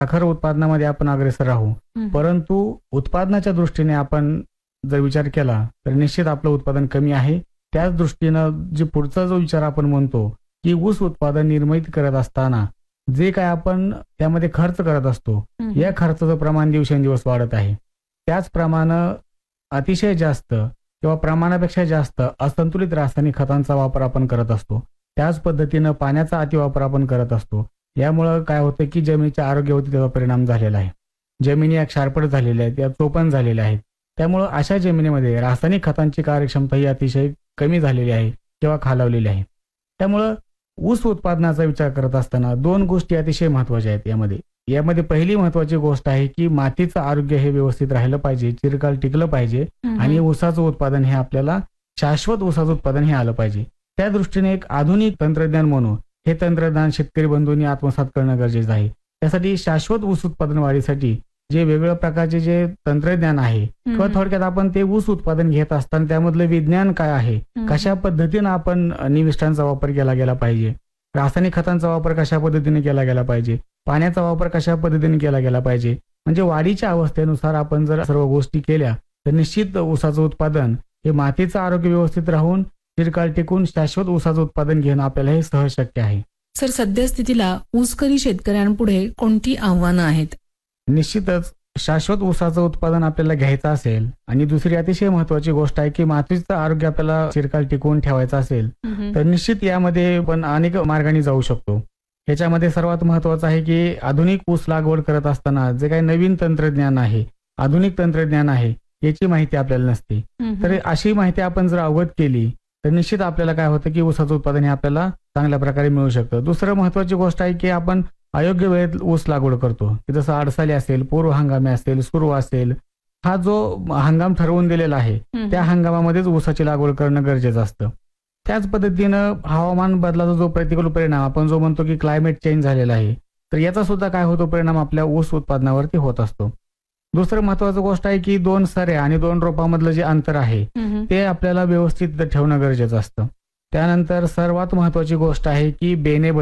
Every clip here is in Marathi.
साखर उत्पादनामध्ये आपण अग्रेसर राहू, परंतु उत्पादनाच्या दृष्टीने आपण जर विचार केला तर निश्चित आपलं उत्पादन कमी आहे. त्याच दृष्टीनं जे पुढचा जो विचार आपण म्हणतो की ऊस उत्पादन निर्मित करत असताना जे काय आपण त्यामध्ये खर्च करत असतो, या खर्चाचं प्रमाण दिवसेंदिवस वाढत आहे. त्याचप्रमाणे अतिशय जास्त किंवा प्रमाणापेक्षा जास्त असंतुलित रासायनिक खतांचा वापर आपण करत असतो. त्याच पद्धतीनं पाण्याचा अतिवापर आपण करत असतो. यामुळं काय होतं की जमिनीच्या आरोग्यावरती त्याचा परिणाम झालेला आहे. जमिनी या क्षारपट झालेल्या आहेत, या चोपण झालेल्या आहेत. त्यामुळं अशा जमिनीमध्ये रासायनिक खतांची कार्यक्षमता ही अतिशय कमी झालेली आहे किंवा खालावलेली आहे. त्यामुळं ऊस उत्पादनाचा विचार करत असताना दोन गोष्टी अतिशय महत्त्वाच्या आहेत. यामध्ये पहिली महत्त्वाची गोष्ट आहे की मातीचं आरोग्य हे व्यवस्थित राहिलं पाहिजे, चिरकाल टिकलं पाहिजे आणि ऊसाचं उत्पादन हे आपल्याला शाश्वत ऊसाचं उत्पादन हे आलं पाहिजे. त्या दृष्टीने एक आधुनिक तंत्रज्ञान म्हणून हे तंत्रज्ञान शेतकरी बंधूंनी आत्मसात करणं गरजेचं आहे. त्यासाठी शाश्वत ऊस उत्पादन वाढीसाठी जे वेगवेगळ्या प्रकारचे जे तंत्रज्ञान आहे किंवा थोडक्यात आपण ते ऊस उत्पादन घेत असताना त्यामधलं विज्ञान काय आहे, कशा पद्धतीनं आपण निविष्ठांचा वापर केला गेला पाहिजे, रासायनिक खतांचा वापर कशा पद्धतीने केला गेला पाहिजे, पाण्याचा वापर कशा पद्धतीने केला गेला पाहिजे, म्हणजे वाढीच्या अवस्थेनुसार आपण जर सर्व गोष्टी केल्या तर निश्चित ऊसाचं उत्पादन हे मातीचं आरोग्य व्यवस्थित राहून चिरकाल टिकून शाश्वत ऊसाचं उत्पादन घेणं आपल्याला हे सहज शक्य आहे. सर, सद्यस्थितीला ऊसकरी शेतकऱ्यांपुढे कोणती आव्हानं आहेत? निश्चितच शाश्वत ऊसाचं उत्पादन आपल्याला घ्यायचं असेल आणि दुसरी अतिशय महत्वाची गोष्ट आहे की मातीचं आरोग्य आपल्याला चिरकाल टिकवून ठेवायचं असेल तर निश्चित यामध्ये पण अनेक मार्गाने जाऊ शकतो. ह्याच्यामध्ये सर्वात महत्वाचं आहे की आधुनिक ऊस लागवड करत असताना जे काही नवीन तंत्रज्ञान आहे, आधुनिक तंत्रज्ञान आहे, याची माहिती आपल्याला नसते. तर अशी माहिती आपण जर अवगत केली तर निश्चित आपल्याला काय होतं की ऊसाचं उत्पादन हे आपल्याला चांगल्या प्रकारे मिळू शकतं. दुसरं महत्वाची गोष्ट आहे की आपण अयोग्य वेळेत ऊस लागवड करतो, की जसं अडसाली असेल, पूर्व हंगामी असेल, सुरू असेल, हा जो हंगाम ठरवून दिलेला आहे त्या हंगामामध्येच ऊसाची लागवड करणं गरजेचं असतं. त्याच पद्धतीनं हवामान बदलाचा जो प्रतिकूल परिणाम आपण जो म्हणतो की क्लायमेट चेंज झालेला आहे, तर याचा सुद्धा काय होतो परिणाम आपल्या ऊस उत्पादनावरती होत असतो. दुसरं महत्वाचं गोष्ट आहे की 2 सऱ्या आणि 2 रोपामधलं जे अंतर आहे ते आपल्याला व्यवस्थित ठेवणं गरजेचं असतं. त्यानंतर सर्वात महत्वाची गोष्ट आहे की बेने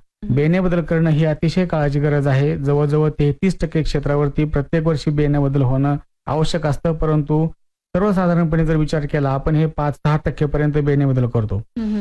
बदल करणं ही अतिशय काळाची गरज आहे. जवळजवळ 33% क्षेत्रावरती प्रत्येक वर्षी बेने बदल होणं आवश्यक असतं, परंतु सर्वसाधारणपणे जर विचार केला आपण हे 5-6% पर्यंत बेने बदल करतो.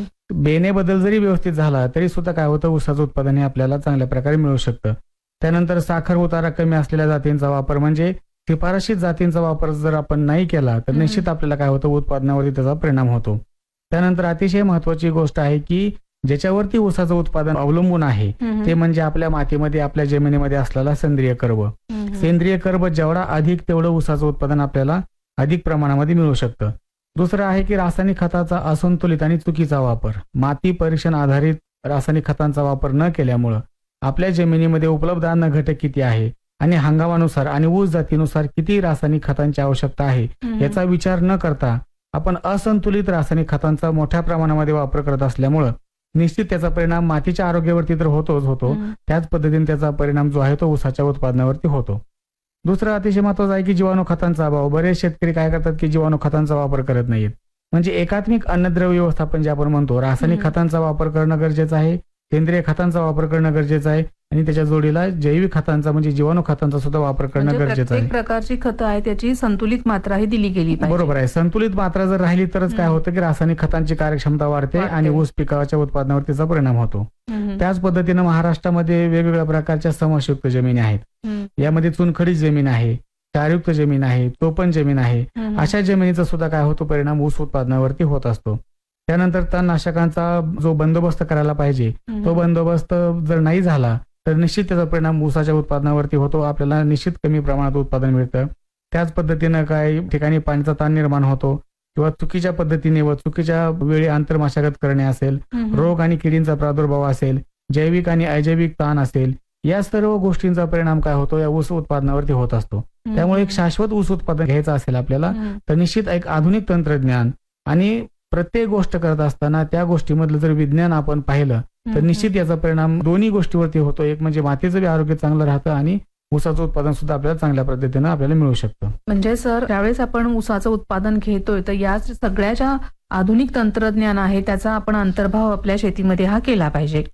बेने बदल जरी व्यवस्थित झाला तरी सुद्धा काय होतं ऊसाचं उत्पादन हे आपल्याला चांगल्या प्रकारे मिळू शकतं. त्यानंतर साखर उतारा कमी असलेल्या जातींचा वापर म्हणजे शिफारशीत जातींचा वापर जर आपण नाही केला तर निश्चित आपल्याला काय होतं उत्पादनावरती त्याचा परिणाम होतो. त्यानंतर अतिशय महत्वाची गोष्ट आहे की ज्याच्यावरती ऊसाचं उत्पादन अवलंबून आहे ते म्हणजे आपल्या मातीमध्ये आपल्या जमिनीमध्ये असलेला सेंद्रिय कर्ब. सेंद्रिय कर्ब जेवढा अधिक तेवढं ऊसाचं उत्पादन आपल्याला अधिक प्रमाणामध्ये मिळू शकतं. दुसरं आहे की रासायनिक खताचा असंतुलित आणि चुकीचा वापर. माती परीक्षण आधारित रासायनिक खतांचा वापर न केल्यामुळं आपल्या जमिनीमध्ये उपलब्ध अन्न घटक किती आहे आणि हंगामानुसार आणि ऊस जातीनुसार किती रासायनिक खतांची आवश्यकता आहे याचा विचार न करता आपण असंतुलित रासायनिक खतांचा मोठ्या प्रमाणामध्ये वापर करत असल्यामुळं निश्चित त्याचा परिणाम मातीच्या आरोग्यावरती तर होतोच होतो, त्याच पद्धतीने त्याचा परिणाम जो आहे तो ऊसाच्या उत्पादनावरती होतो. दुसरं अतिशय महत्वाचं आहे की जीवाणू खतांचा अभाव. बरेच शेतकरी काय करतात की जीवाणू खतांचा वापर करत नाहीत. म्हणजे एकात्मिक अन्नद्रव्य व्यवस्थापन जे आपण म्हणतो रासायनिक खतांचा वापर करणं गरजेचं आहे, सेंद्रिय खतांचा वापर करणं गरजेचं आहे आणि त्याच्या जोडीला जैविक खतांचा म्हणजे जीवाणू खतांचा सुद्धा वापर करणं गरजेचं आहे. प्रत्येक प्रकारची खतं आहे त्याची संतुलित मात्रा ही दिली गेली पाहिजे. बरोबर आहे. संतुलित मात्रा जर राहिली तरच काय होतं की रासायनिक खतांची कार्यक्षमता वाढते आणि ऊस पिकाच्या उत्पादनावर त्याचा परिणाम होतो. त्याच पद्धतीनं महाराष्ट्रामध्ये वेगवेगळ्या प्रकारच्या समशयुक्त जमिनी आहेत. यामध्ये चुनखडी जमीन आहे, क्षारयुक्त जमीन आहे, चोपण जमीन आहे. अशा जमिनीचा सुद्धा काय होतो परिणाम ऊस उत्पादनावरती होत असतो. त्यानंतर तणनाशकांचा जो बंदोबस्त करायला पाहिजे तो बंदोबस्त जर नाही झाला तर निश्चित त्याचा परिणाम ऊसाच्या उत्पादनावरती होतो. आपल्याला निश्चित कमी प्रमाणात उत्पादन मिळतं. त्याच पद्धतीनं काही ठिकाणी पाण्याचा ताण निर्माण होतो किंवा चुकीच्या पद्धतीने व चुकीच्या वेळी आंतरमशागत करणे असेल, रोग आणि किडींचा प्रादुर्भाव असेल, जैविक आणि अजैविक ताण असेल, या सर्व गोष्टींचा परिणाम काय होतो या ऊस उत्पादनावरती होत असतो. त्यामुळे एक शाश्वत ऊस उत्पादन घ्यायचं असेल आपल्याला तर निश्चित एक आधुनिक तंत्रज्ञान आणि प्रत्येक गोष्ट करत असताना त्या गोष्टीमधलं जर विज्ञान आपण पाहिलं तर निश्चित याचा परिणाम दोन्ही गोष्टीवरती होतो. एक म्हणजे मातीचं बी आरोग्य चांगलं राहतं आणि ऊसाचं उत्पादन सुद्धा आपल्याला चांगल्या पद्धतीनं आपल्याला मिळू शकतं. म्हणजे सर ज्यावेळेस आपण ऊसाचं उत्पादन घेतोय तर या सगळ्या ज्या आधुनिक तंत्रज्ञान आहे त्याचा आपण अंतर्भाव आपल्या शेतीमध्ये हा केला पाहिजे.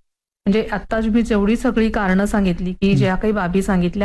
म्हणजे आता मी जेवढी सगळी कारणं सांगितली की ज्या काही बाबी सांगितल्या